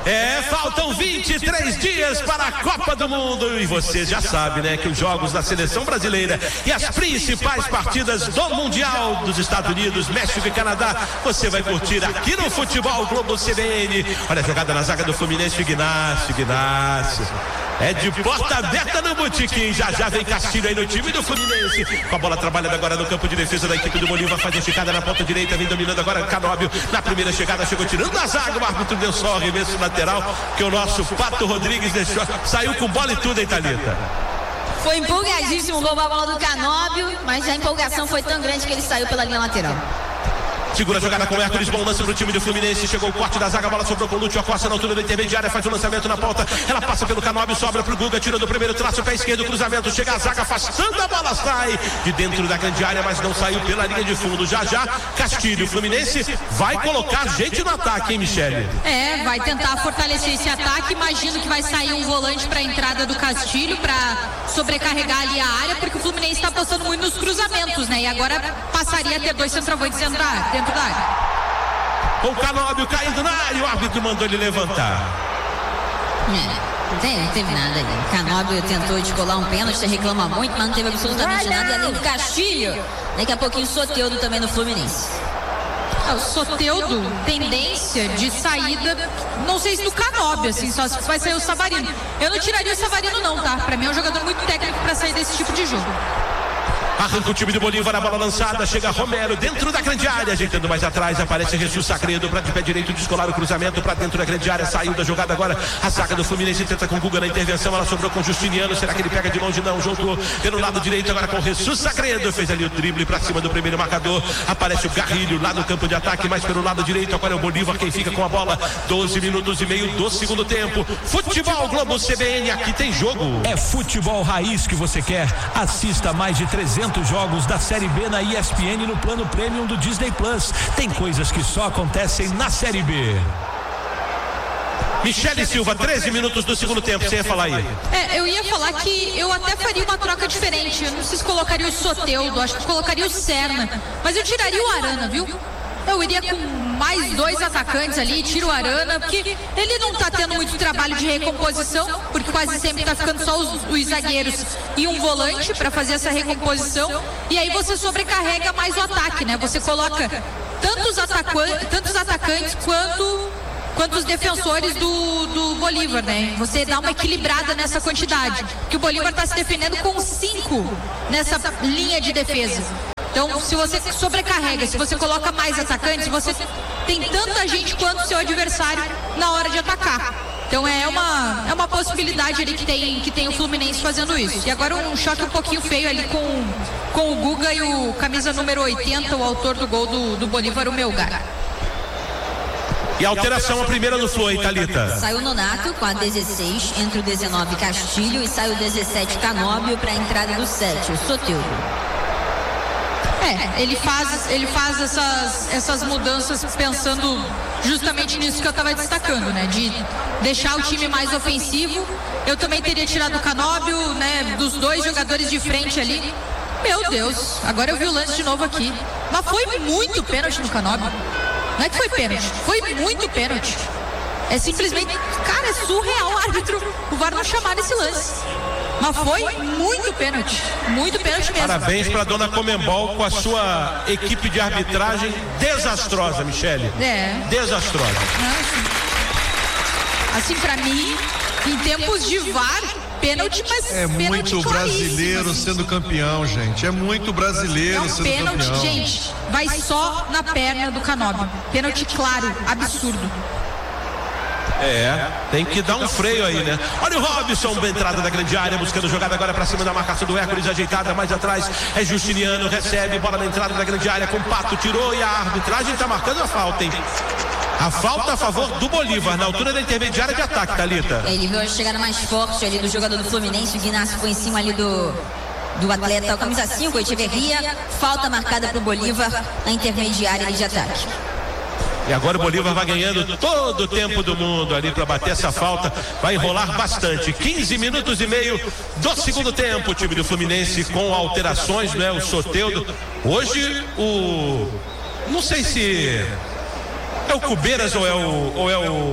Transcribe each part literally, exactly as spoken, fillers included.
É, faltam vinte e três dias para a Copa do Mundo e você já sabe, né, que os jogos da seleção brasileira e as principais partidas do Mundial dos Estados Unidos, México e Canadá, você vai curtir aqui no Futebol Globo C B N. Olha a jogada na zaga do Fluminense, Ignacio, Ignacio. É de porta aberta no botiquim. Já já vem Castilho aí no time do Fluminense. Com a bola trabalhando agora no campo de defesa da equipe do Bolívar. Faz a esticada na ponta direita. Vem dominando agora Canóbio. Na primeira chegada chegou tirando a zaga. O árbitro deu só o arremesso lateral que o nosso Pato Rodrigues deixou. Saiu com bola e tudo, hein, Thalita? Foi empolgadíssimo, roubou a bola do Canóbio, mas a empolgação foi tão grande que ele saiu pela linha lateral. Segura a jogada com o Hércules, bom lance pro time do Fluminense. Chegou o corte da zaga, a bola sobrou com o Lúcio Acosta na altura da intermediária, faz o lançamento na ponta. Ela passa pelo Canóbio, sobra pro Guga, tira do primeiro traço, pé esquerdo, cruzamento. Chega a zaga, afastando, a bola sai de dentro da grande área, mas não saiu pela linha de fundo. Já já, Castilho, o Fluminense vai colocar gente no ataque, hein, Michele? É, vai tentar fortalecer esse ataque. Imagino que vai sair um volante pra entrada do Castilho pra sobrecarregar ali a área, porque o Fluminense está apostando muito nos cruzamentos, né? E agora passaria a ter dois centroavantes dentro da área. Dentro da área. Com o Canóbio caindo na área, o árbitro mandou ele levantar. É, não, tem, não teve nada ali. O Canóbio tentou descolar um pênalti, reclama muito, mas não teve absolutamente nada. E além do Castilho, daqui a pouquinho o Soteldo também no Fluminense. Ah, o Soteldo, tendência de saída, não sei se do Canóbio, assim, só se vai sair o Savarino. Eu não tiraria o Savarino não, tá? Pra mim é um jogador muito técnico pra sair desse tipo de jogo. Arranca o time do Bolívar, a bola lançada, chega Romero dentro da grande área, ajeitando mais atrás, aparece Jesus Sagredo para de pé direito descolar o cruzamento para dentro da grande área, saiu da jogada agora, a zaga do Fluminense tenta com o Guga na intervenção, ela sobrou com o Justiniano, será que ele pega de longe? Não, jogou pelo lado direito agora com o Jesus Sagredo, fez ali o drible para cima do primeiro marcador, aparece o Garrilho lá no campo de ataque, mais pelo lado direito, agora é o Bolívar quem fica com a bola, doze minutos e meio do segundo tempo. Futebol Globo C B N, aqui tem jogo. É futebol raiz que você quer? Assista mais de trezentos jogos da Série B na E S P N no plano Premium do Disney Plus. Tem coisas que só acontecem na Série B. Michele Silva, treze minutos do segundo tempo, você ia falar aí? É, eu ia falar que eu até faria uma troca diferente. Eu não sei se colocaria o Soteldo, acho que colocaria o Serna, mas eu tiraria o Arana, viu? Eu iria com mais dois atacantes ali, tiro o Arana, porque ele não tá tendo muito trabalho de recomposição, porque quase sempre tá ficando só os, os zagueiros e um volante para fazer essa recomposição, e aí você sobrecarrega mais o ataque, né? Você coloca tantos, atacan- tantos atacantes quanto, quanto os defensores do, do Bolívar, né? Você dá uma equilibrada nessa quantidade, que o Bolívar tá se defendendo com cinco nessa linha de defesa. Então, se você sobrecarrega, se você coloca mais atacantes, você tem tanta gente quanto o seu adversário na hora de atacar. Então é uma, é uma possibilidade ali que tem, que tem o Fluminense fazendo isso. E agora um choque um pouquinho feio ali com, com o Guga e o camisa número oitenta, o autor do gol do, do Bolívar, o Melgar. E a alteração, a primeira no Flu, hein, Thalita? Saiu o Nonato com a dezesseis, entre o dezenove Castilho e sai o dezessete Canóbio para a entrada do sete, o Soteldo. É, ele faz, ele faz essas, essas mudanças pensando justamente nisso que eu estava destacando, né? De deixar o time mais ofensivo. Eu também teria tirado o Canóbio, né? Dos dois jogadores de frente ali. Meu Deus, agora eu vi o lance de novo aqui. Mas foi muito pênalti no Canóbio. Não é que foi pênalti, foi muito pênalti. É simplesmente, cara, é surreal o árbitro, o V A R não chamar esse lance. Mas foi muito pênalti, muito pênalti mesmo. Parabéns para a dona Comembol com a sua equipe de arbitragem desastrosa, Michele. É. Desastrosa. Assim, para mim, em tempos de V A R, pênalti, mas é muito brasileiro sendo campeão, gente. É muito brasileiro é um sendo pênalti, campeão. gente, vai só na perna do Canóbio. Pênalti claro, absurdo. É, tem que dar um freio aí, né? Olha o Robson, uma entrada da grande área, buscando jogada agora pra cima da marcação do Hércules, ajeitada mais atrás, é Justiniano, recebe, bola na entrada da grande área, com o Pato, tirou e a arbitragem tá marcando a falta, hein? A falta a favor do Bolívar, na altura da intermediária de ataque, Thalita. Ele viu a chegada mais forte ali do jogador do Fluminense, o Ignacio foi em cima ali do, do atleta, o camisa cinco, o Echeverria, falta marcada pro Bolívar na intermediária de ataque. E agora o Bolívar vai ganhando todo o tempo do mundo ali para bater essa falta. Vai enrolar bastante. quinze minutos e meio do segundo tempo. O time do Fluminense com alterações, né? O Soteldo. Hoje o... Não sei se... É o Cubeiras ou é o, ou é o, o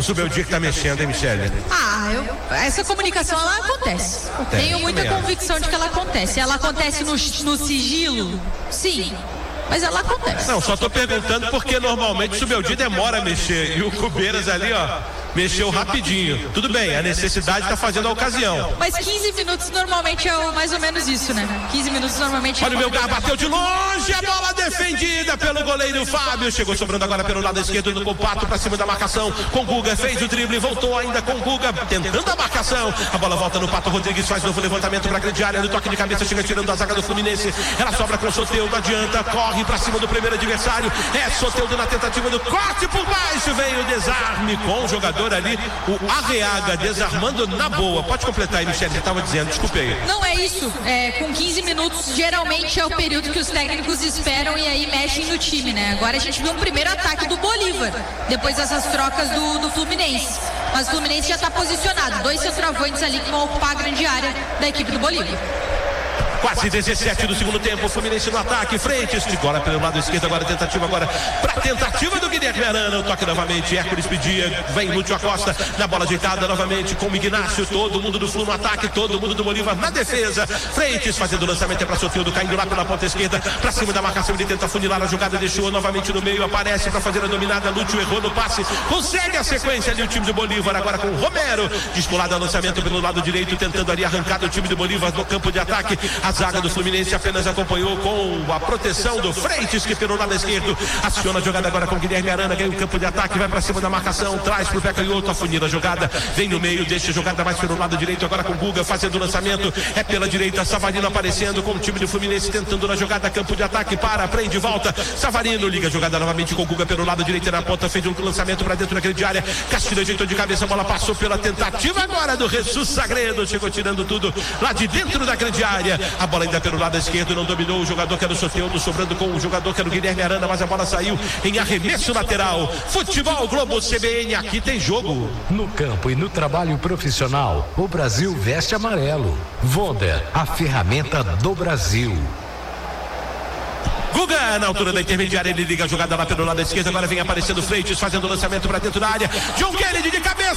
Subeldia que tá mexendo, hein, Michele? Ah, eu, essa comunicação, ela acontece. Acontece, Tenho muita também convicção de que ela acontece. Ela acontece no, no sigilo? Sim. Mas ela acontece. Não, só tô perguntando porque normalmente o Subeldia demora a mexer. E o Cubeiras ali, ó, mexeu rapidinho. Tudo bem, a necessidade tá fazendo a ocasião. Mas quinze minutos normalmente é mais ou menos isso, né? quinze minutos normalmente é. Olha o meu gar, bateu de longe, a bola defendida pelo goleiro Fábio. Chegou sobrando agora pelo lado esquerdo do compacto pra cima da marcação. Com Guga, fez o drible, voltou ainda com Guga, tentando a marcação. A bola volta no Pato Rodrigues, faz novo levantamento pra grande área. No toque de cabeça, chega tirando a zaga do Fluminense. Ela sobra com o Soteldo, adianta, corre pra cima do primeiro adversário. É Soteldo na tentativa do corte por baixo. Veio o desarme com o jogador ali, o Arreaga, desarmando na boa. Pode completar aí, Michele, você estava dizendo, desculpe aí. Não é isso, é, com quinze minutos geralmente é o período que os técnicos esperam e aí mexem no time, né? Agora a gente viu um primeiro ataque do Bolívar, depois dessas trocas do, do Fluminense. Mas o Fluminense já está posicionado, dois centroavantes ali que vão ocupar a grande área da equipe do Bolívar. Quase dezessete do segundo tempo, o Fluminense no ataque, Frentes, agora pelo lado esquerdo, agora tentativa, agora pra tentativa do Guilherme Arana, o toque novamente, Hércules pedia, vem Lúcio Acosta, na bola ajeitada novamente com o Ignácio, todo mundo do Flu no ataque, todo mundo do Bolívar na defesa, Frentes fazendo o lançamento é pra Soteldo, caindo lá pela ponta esquerda, pra cima da marcação, ele tenta funilar a jogada, deixou novamente no meio, aparece pra fazer a dominada, Lúcio errou no passe, consegue a sequência ali o time do Bolívar, agora com o Romero, descolado ao lançamento pelo lado direito, tentando ali arrancar do time do Bolívar no campo de ataque, a zaga do Fluminense apenas acompanhou com a proteção do Frentes, que pelo lado esquerdo aciona a jogada agora com Guilherme Arana, ganha o campo de ataque, vai pra cima da marcação, traz pro pé canhoto, afunila a jogada, vem no meio, deixa a jogada mais pelo lado direito, agora com Guga fazendo o lançamento, é pela direita, Savarino aparecendo com o time do Fluminense tentando na jogada, campo de ataque, para, prende, volta, Savarino liga a jogada novamente com Guga pelo lado direito na ponta, fez um lançamento pra dentro da grande área, Castilho ajeitou de cabeça, a bola passou pela tentativa agora do Jesus Sagredo, chegou tirando tudo lá de dentro da grande área, a bola ainda pelo lado esquerdo, não dominou o jogador que era o Soteldo, sobrando com o jogador que era o Guilherme Arana, mas a bola saiu em arremesso lateral. Futebol Globo C B N, aqui tem jogo. No campo e no trabalho profissional, o Brasil veste amarelo. Voder, a ferramenta do Brasil. Guga na altura da intermediária, ele liga a jogada lá pelo lado esquerdo, agora vem aparecendo Freitas, fazendo o lançamento para dentro da área, John Kennedy de cabeça.